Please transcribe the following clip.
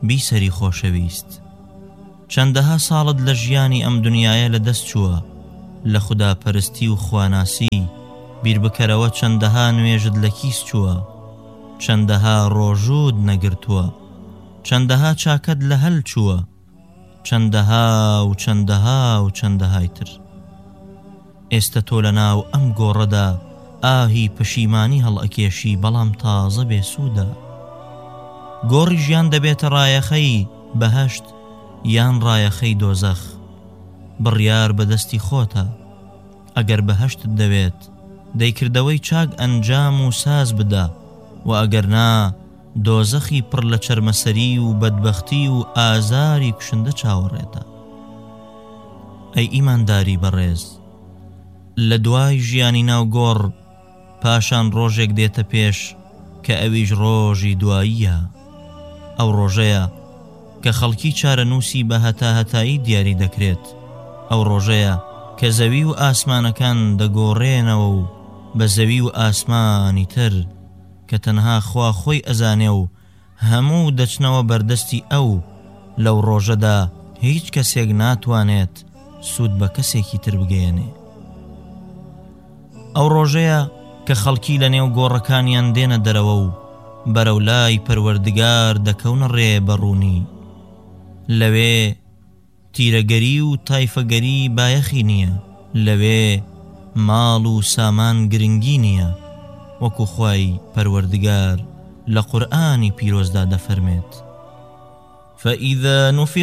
بیسەری خۆشەویست چەندەها ساڵت لە ژیانی ئەم دنیایە لە دەست چووە لە خوداپەرستی و خواناسی بیر بکەرەوە چەندەها نوێژت لە کیس چووە چەندەها ڕۆژوود نەگرتووە چەندەها چاکەت لە هەل چووە چەندەها و چەندەها و چەندەهای تر ئێستا تۆ لە ناو ئەم گۆڕەدا ئاهی پشیمانی هەڵئەکێشی بەڵام تازە بێسوودە گۆڕی ژیان دەبێتە ڕایەخەی بەهەشت یان ڕایەخەی دۆزەخ بڕیار بەدەستی خۆتە ئەگەر بەهەشتت دەوێت دەیکردەوەی چاک ئەنجام و ساز بدە و ئەگەر نا دۆزەخی پڕ لە چەرمەسەری و بەدبەختی و ئازاری کوشندە چاوەڕێتە ئەی ئیمانداری بەڕێز لە دوای ژیانی ناو گۆڕ پاشان ڕۆژێک دێتە پێش کە ئەویش ڕۆژی دواییە ئەو ڕۆژەیە کە خەڵکی چارەنووسی بە هەتاهەتایی دیاری دەکرێت ئەو ڕۆژەیە کە زەوی و ئاسمانەکان دەگۆڕێنەوە و بە زەوی و ئاسمانی تر کە تەنها خوا خۆی ئەزانێ و هەموو دەچنەوە بەردەستی ئەو لەو ڕۆژەدا هیچ کەسێک ناتوانێت سوود بە کەسێکی تر بگەێنێ ئەو ڕۆژەیە کە خەڵکی لە نێو گۆڕەکانیان دێنە دەرەوە و بەرەو لای پەروەردگار دەکەونە ڕێبەڕوونی لەوێ تیرەگەری و تایفەگەری بایەخی نییە لەوێ ماڵ و سامان گرنگی نییە وەکو خوای پەروەردگار لە قورئانی پیرۆزدا دەفەرمێت فإذا نفخ